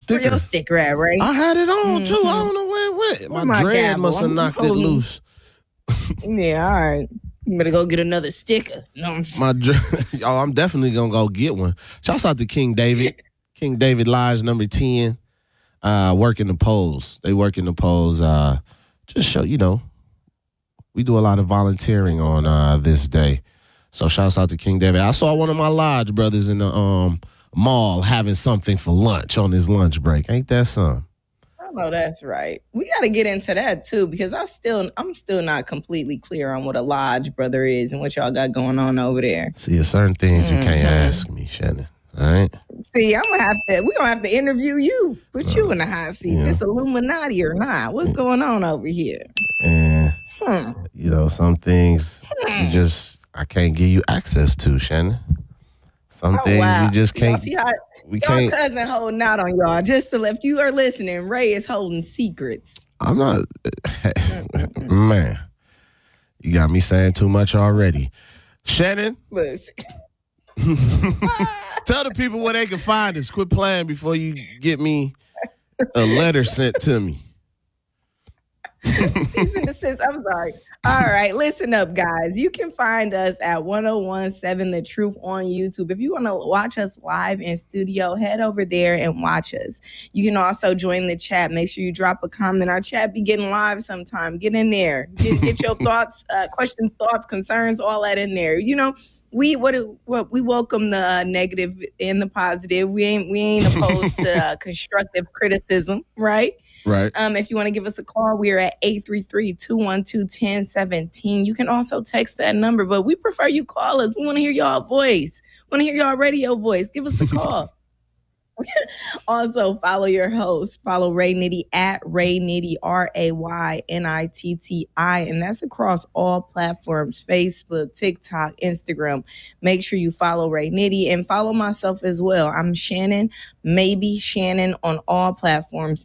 Where your sticker at, Ray? I had it on too. I don't know where it went. My dread must have knocked it loose. Yeah, all right. You better go get another sticker. No. I'm definitely gonna go get one. Shouts out to King David. King David Lodge, number 10. Working the polls. They work in the polls. Just show, we do a lot of volunteering on this day. So shouts out to King David. I saw one of my Lodge brothers in the mall having something for lunch on his lunch break. Ain't that something? I know that's right. We got to get into that too, because I'm still not completely clear on what a Lodge brother is and what y'all got going on over there. See, there's certain things you can't ask me, Shannon. All right. See, we're gonna have to interview you, put you in the hot seat. Yeah. This Illuminati or not? What's going on over here? And some things I can't give you access to, Shannon. Some things we just can't. See how y'all cousin holding out on y'all. Just to if you are listening, Ray is holding secrets. I'm not, man. You got me saying too much already, Shannon. Listen. Tell the people where they can find us. Quit playing before you get me a letter sent to me. Cease and desist. I'm sorry. All right, listen up, guys. You can find us at 1017 The Truth on YouTube. If you want to watch us live in studio, head over there and watch us. You can also join the chat. Make sure you drop a comment. Our chat be getting live sometime. Get in there. Get your thoughts, questions, thoughts, concerns, all that in there. We welcome the negative and the positive. We ain't opposed to constructive criticism, right? Right. If you want to give us a call, we are at 833-212-1017. You can also text that number, but we prefer you call us. We want to hear y'all voice. Want to hear y'all radio voice. Give us a call. Also, follow your host. Follow Ray Nitty at Ray Nitty, RayNittii, and that's across all platforms: Facebook, TikTok, Instagram. Make sure you follow Ray Nitty and follow myself as well. I'm Shannon, maybe Shannon on all platforms,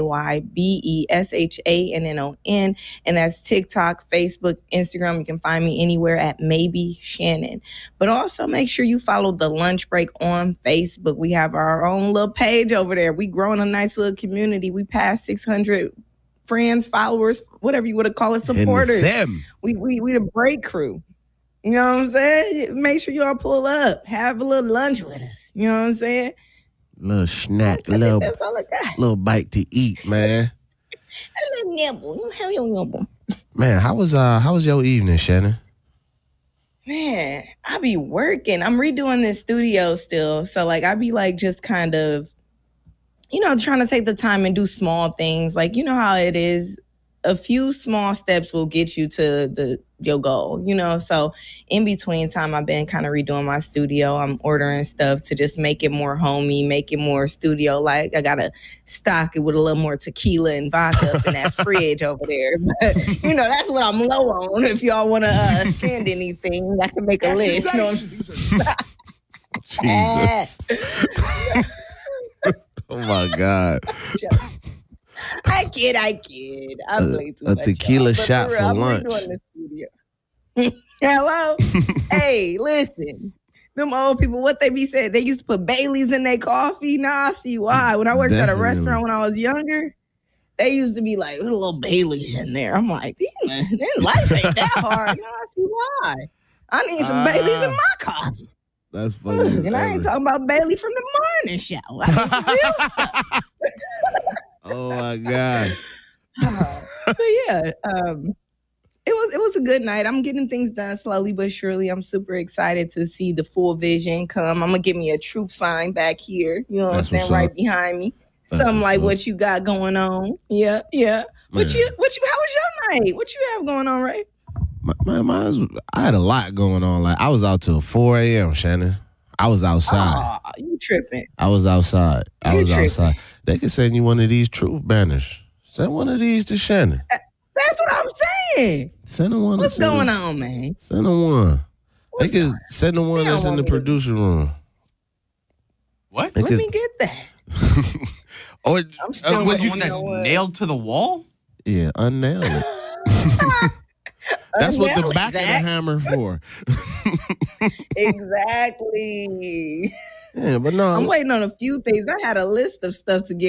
Maybeshannon, and that's TikTok, Facebook, Instagram. You can find me anywhere at Maybe Shannon. But also make sure you follow The Lunch Break on Facebook. We have our own little page over there. We growing a nice little community. We passed 600 friends, followers, whatever you want to call it, supporters. We the break crew. You know what I'm saying? Make sure y'all pull up, have a little lunch with us. You know what I'm saying? Little snack, little bite to eat, man. A little nibble. You have your nibble. Man, how was your evening, Shannon? Man, I be working. I'm redoing this studio still. So I be just kind of, trying to take the time and do small things. You know how it is. A few small steps will get you to your goal, So in between time, I've been kind of redoing my studio. I'm ordering stuff to just make it more homey, make it more studio-like. I got to stock it with a little more tequila and vodka up in that fridge over there. But, that's what I'm low on. If y'all want to send anything, I can make a list. Jesus. Oh, my God. I kid. I play too much. A tequila shot for lunch. Hello? Hey, listen. Them old people, what they be saying? They used to put Baileys in their coffee. Now I see why. When I worked at a restaurant when I was younger, they used to be like, put a little Baileys in there. I'm like, man, life ain't that hard. Now I see why. I need some Baileys in my coffee. That's funny. And I ain't talking about Bailey from the morning show. I need the real stuff. Oh my God. But yeah, it was a good night. I'm getting things done slowly but surely. I'm super excited to see the full vision come. I'm gonna give me a truth sign back here. You know what I'm saying? Right behind me. Something like what you got going on. Yeah. How was your night? What you have going on, Ray? I had a lot going on. I was out till 4 a.m., Shannon. I was outside. Oh, you tripping. I was outside. Outside. They could send you one of these truth banners. Send one of these to Shannon. That's what I'm saying. Send them one. What's going on, man? Send them one. They could send the one that's in the producer room. What? Let me get that. Or the one that's nailed to the wall? Yeah, unnail it. That's what the back of the hammer for. Exactly. Yeah, but no. I'm waiting on a few things. I had a list of stuff to get